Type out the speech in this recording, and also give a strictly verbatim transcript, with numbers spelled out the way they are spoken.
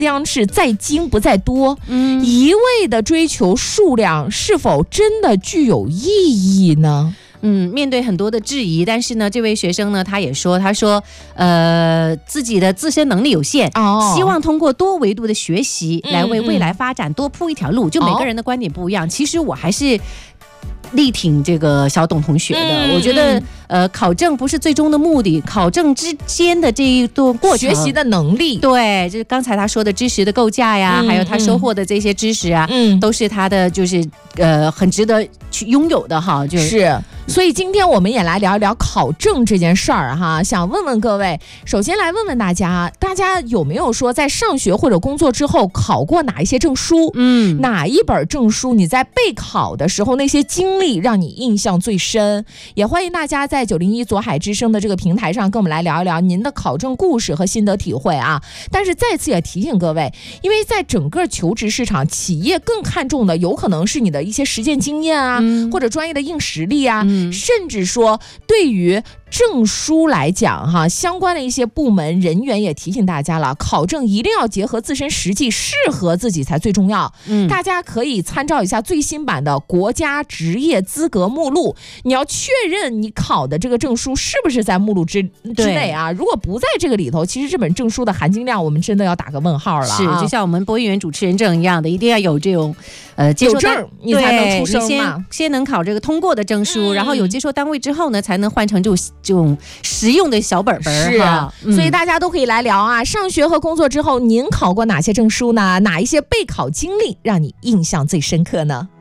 量是在精不在多，嗯，一味的追求数量是否真的具有意义呢？ 嗯，面对很多的质疑，但是呢，这位学生呢，他也说，他说，呃，自己的自身能力有限，哦，希望通过多维度的学习来为未来发展多铺一条路。嗯嗯，就每个人的观点不一样，哦，其实我还是力挺这个小董同学的，嗯，我觉得呃，考证不是最终的目的，考证之间的这一段过程， 学习的能力， 对，就是刚才他说的知识的构架呀，嗯，还有他收获的这些知识啊，嗯，都是他的就是呃很值得去拥有的哈，就是。 是所以今天我们也来聊一聊考证这件事儿哈，想问问各位，首先来问问大家，大家有没有说在上学或者工作之后考过哪一些证书？嗯，哪一本证书你在备考的时候那些经历让你印象最深？也欢迎大家在九零一左海之声的这个平台上跟我们来聊一聊您的考证故事和心得体会啊。但是再次也提醒各位，因为在整个求职市场，企业更看重的有可能是你的一些实践经验啊，嗯，或者专业的硬实力啊，嗯，甚至说对于证书来讲哈，相关的一些部门人员也提醒大家了，考证一定要结合自身实际，适合自己才最重要。嗯，大家可以参照一下最新版的国家职业资格目录，你要确认你考的这个证书是不是在目录之之内啊？如果不在这个里头，其实这本证书的含金量我们真的要打个问号了，啊。 是，就像我们播音员主持人证一样的，一定要有这种呃接受有证你才能出声嘛。 先先能考这个通过的证书， 嗯， 然后有接受单位之后呢，才能换成这种这种实用的小本本。 是啊，嗯，所以大家都可以来聊啊。上学和工作之后，您考过哪些证书呢？哪一些备考经历让你印象最深刻呢？